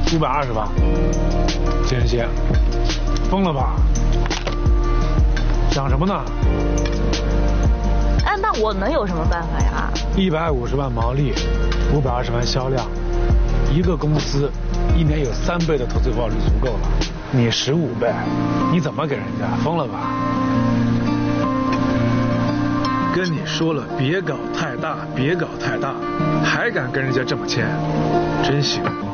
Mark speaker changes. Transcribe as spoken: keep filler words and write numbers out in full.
Speaker 1: 五百二十万，简些，疯了吧？想什么呢？
Speaker 2: 哎，那我能有什么办法呀？
Speaker 1: 一百五十万毛利，五百二十万销量，一个公司一年有三倍的投资报率足够了。你十五倍，你怎么给人家？疯了吧？跟你说了，别搞太大，别搞太大，还敢跟人家这么签，真行。